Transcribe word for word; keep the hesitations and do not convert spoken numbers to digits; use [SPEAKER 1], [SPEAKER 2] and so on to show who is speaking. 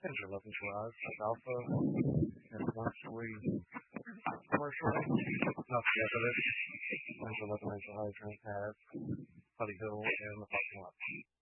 [SPEAKER 1] Thanks for listening to us. That's Alpha. And mostly commercial. Not together. Thanks for listening to High Drink Pass, Putty Hill, and the parking lot.